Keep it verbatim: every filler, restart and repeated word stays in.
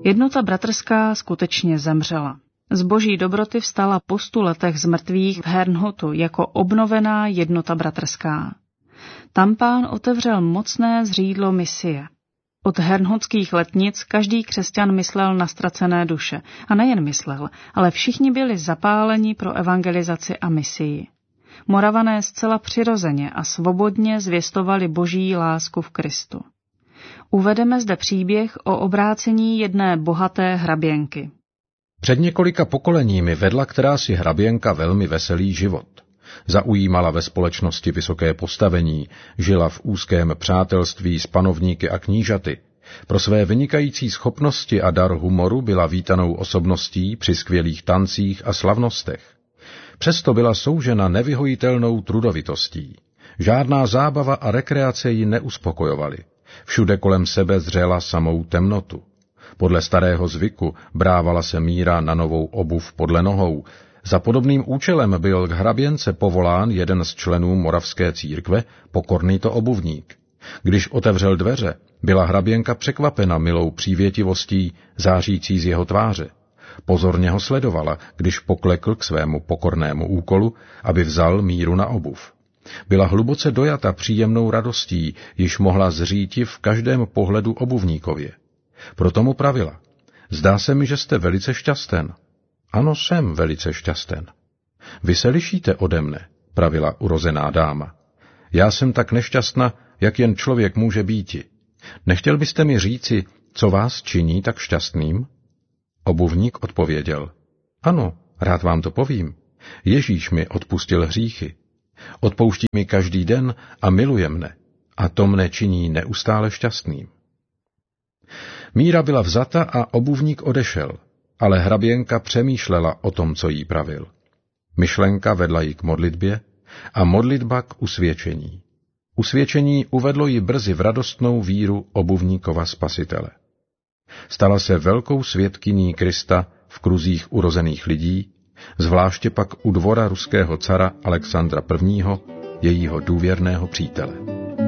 Jednota bratrská skutečně zemřela. Z boží dobroty vstala po stu letech z mrtvých v Herrnhutu jako obnovená jednota bratrská. Tam Pán otevřel mocné zřídlo misie. Od herrnhutských letnic každý křesťan myslel na ztracené duše. A nejen myslel, ale všichni byli zapáleni pro evangelizaci a misii. Moravané zcela přirozeně a svobodně zvěstovali boží lásku v Kristu. Uvedeme zde příběh o obrácení jedné bohaté hraběnky. Před několika pokoleními vedla kterási hraběnka velmi veselý život. Zaujímala ve společnosti vysoké postavení, žila v úzkém přátelství s panovníky a knížaty. Pro své vynikající schopnosti a dar humoru byla vítanou osobností při skvělých tancích a slavnostech. Přesto byla soužena nevyhojitelnou trudovitostí. Žádná zábava a rekreace ji neuspokojovaly. Všude kolem sebe zřela samou temnotu. Podle starého zvyku brávala se míra na novou obuv podle nohou. Za podobným účelem byl k hraběnce povolán jeden z členů moravské církve, pokorný to obuvník. Když otevřel dveře, byla hraběnka překvapena milou přívětivostí zářící z jeho tváře. Pozorně ho sledovala, když poklekl k svému pokornému úkolu, aby vzal míru na obuv. Byla hluboce dojata příjemnou radostí, již mohla zříti v každém pohledu obuvníkově. Proto mu pravila: zdá se mi, že jste velice šťasten. Ano, jsem velice šťasten. Vy se lišíte ode mne, pravila urozená dáma. Já jsem tak nešťastna, jak jen člověk může býti. Nechtěl byste mi říci, co vás činí tak šťastným? Obuvník odpověděl: ano, rád vám to povím. Ježíš mi odpustil hříchy. Odpouští mi každý den a miluje mne, a to mne činí neustále šťastným. Míra byla vzata a obuvník odešel, ale hraběnka přemýšlela o tom, co jí pravil. Myšlenka vedla ji k modlitbě a modlitba k usvědčení. Usvědčení uvedlo ji brzy v radostnou víru obuvníkova spasitele. Stala se velkou svědkyní Krista v kruzích urozených lidí, zvláště pak u dvora ruského cara Alexandra prvního., jejího důvěrného přítele.